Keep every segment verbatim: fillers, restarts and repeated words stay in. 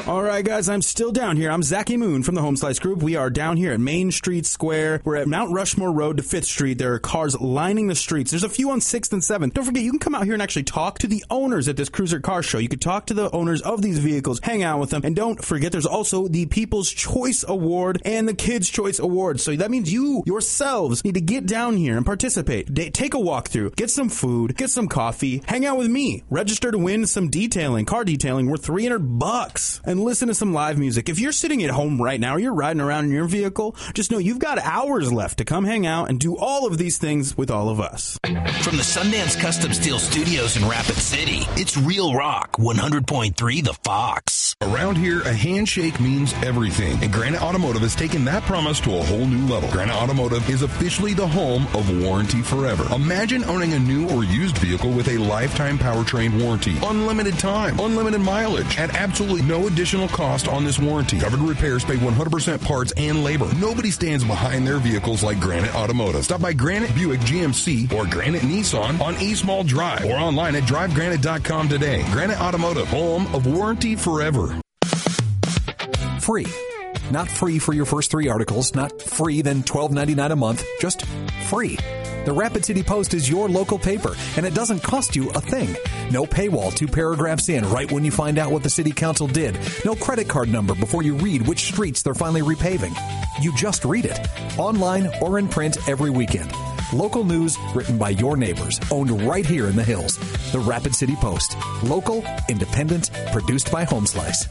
All right, guys, I'm still down here. I'm Zachy Moon from the Home Slice Group. We are down here at Main Street Square. We're at Mount Rushmore Road to fifth Street. There are cars lining the streets. There's a few on sixth and seventh. Don't forget, you can come out here and actually talk to the owners at this Cruiser Car Show. You could talk to the owners of these vehicles, hang out with them, and don't forget, there's also the People's Choice Award and the Kids' Choice Award. So that means you yourselves need to get down here and participate. D- take a walk through, get some food, get some coffee, hang out with me, register to win some detailing, car detailing worth three hundred bucks, and listen to some live music. If you're sitting at home right now, or you're riding around in your vehicle, just know you've got hours left to come hang out and do all of these things with all of us. From the Sundance Custom Steel Studios in Rapid City, it's Real Rock one hundred point three The Fox. Around here, a handshake means everything, and Granite Automotive has taken that promise to a whole new level. Granite Automotive is officially the home of Warranty Forever. Imagine owning a new or used vehicle with a lifetime powertrain warranty, unlimited time, unlimited mileage, at absolutely no additional cost on this warranty. Covered repairs pay one hundred percent parts and labor. Nobody stands behind their vehicles like Granite Automotive. Stop by Granite Buick G M C or Granite Nissan on East Mall Drive or online at drive granite dot com today. Granite Automotive, home of Warranty Forever. Free. Not free for your first three articles, not free then twelve ninety-nine a month, just free. The Rapid City Post is your local paper, and it doesn't cost you a thing. No paywall two paragraphs in right when you find out what the city council did. No credit card number before you read which streets they're finally repaving. You just read it, online or in print every weekend. Local news written by your neighbors, owned right here in the Hills. The Rapid City Post. Local, independent, produced by Home Slice.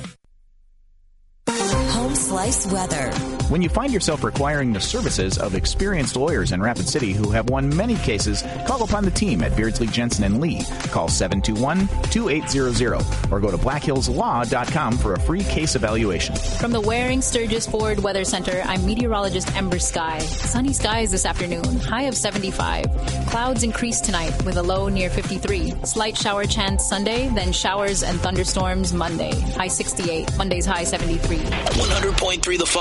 Home Slice weather. When you find yourself requiring the services of experienced lawyers in Rapid City who have won many cases, call upon the team at Beardsley, Jensen and Lee. Call seven two one, two eight zero zero or go to black hills law dot com for a free case evaluation. From the Waring Sturgis Ford Weather Center, I'm meteorologist Ember Sky. Sunny skies this afternoon, high of seventy-five. Clouds increase tonight with a low near fifty-three. Slight shower chance Sunday, then showers and thunderstorms Monday. High sixty-eight. Monday's high seventy-three. one hundred point three The Fox.